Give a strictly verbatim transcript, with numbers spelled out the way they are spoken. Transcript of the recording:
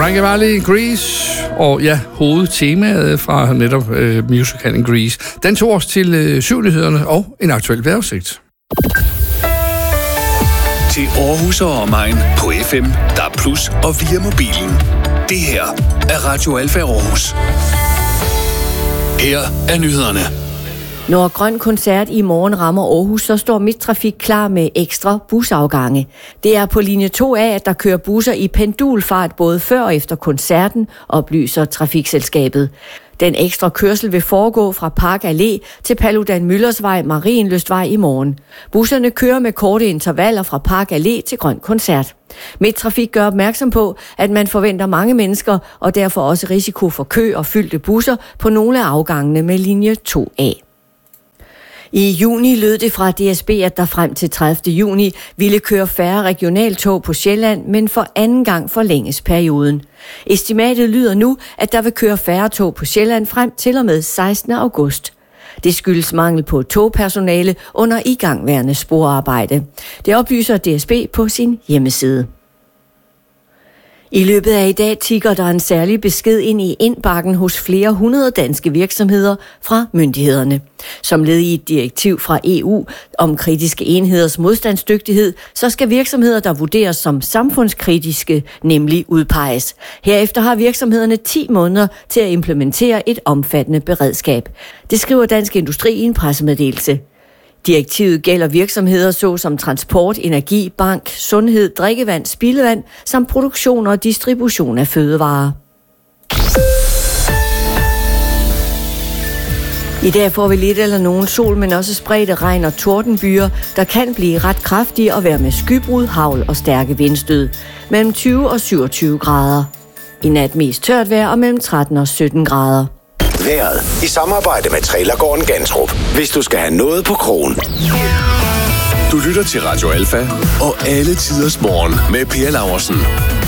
Frankie Valli, Grease, og ja, hovedtemaet fra netop uh, musicalen Grease. Den tog os til uh, syvnyhederne og en aktuel vejrudsigt. Til Aarhus og omegn på F M, D A B plus og via mobilen. Det her er Radio Alfa Aarhus. Her er nyhederne. Når Grøn Koncert i morgen rammer Aarhus, så står Midttrafik klar med ekstra busafgange. Det er på linje to A, at der kører busser i pendulfart både før og efter koncerten, oplyser trafikselskabet. Den ekstra kørsel vil foregå fra Park Allé til Paludan Møllersvej, Marienlystvej i morgen. Busserne kører med korte intervaller fra Park Allé til Grøn Koncert. Midttrafik gør opmærksom på, at man forventer mange mennesker, og derfor også risiko for kø og fyldte busser på nogle af afgangene med linje to A. I juni lød det fra D S B, at der frem til tredivte juni ville køre færre regionaltog på Sjælland, men for anden gang forlænges perioden. Estimatet lyder nu, at der vil køre færre tog på Sjælland frem til og med sekstende august. Det skyldes mangel på togpersonale under igangværende sporarbejde. Det oplyser D S B på sin hjemmeside. I løbet af i dag tikker der en særlig besked ind i indbakken hos flere hundrede danske virksomheder fra myndighederne. Som led i et direktiv fra E U om kritiske enheders modstandsdygtighed, så skal virksomheder, der vurderes som samfundskritiske, nemlig udpeges. Herefter har virksomhederne ti måneder til at implementere et omfattende beredskab. Det skriver Dansk Industri i en pressemeddelelse. Direktivet gælder virksomheder såsom transport, energi, bank, sundhed, drikkevand, spildevand samt produktion og distribution af fødevarer. I dag får vi lidt eller nogen sol, men også spredte regn og tordenbyer, der kan blive ret kraftige og være med skybrud, hagl og stærke vindstød. Mellem tyve og syvogtyve grader. I nat mest tørt vejr og mellem tretten og sytten grader. Vejret i samarbejde med Trailergården Gantrup. Hvis du skal have noget på krogen. Du lytter til Radio Alfa og alle tiders morgen med Per Laursen.